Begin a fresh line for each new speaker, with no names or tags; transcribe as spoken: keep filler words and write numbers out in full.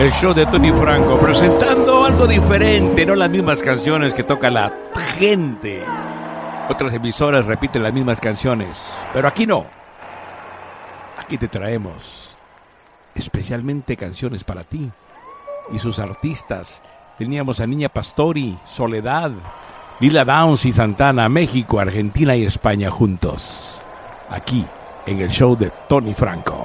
El show de Tony Franco, presentando algo diferente, no las mismas canciones que toca la gente. Otras emisoras repiten las mismas canciones, pero aquí no. Aquí te traemos especialmente canciones para ti y sus artistas. Teníamos a Niña Pastori, Soledad, Lila Downs y Santana, México, Argentina y España juntos. Aquí en el show de Tony Franco.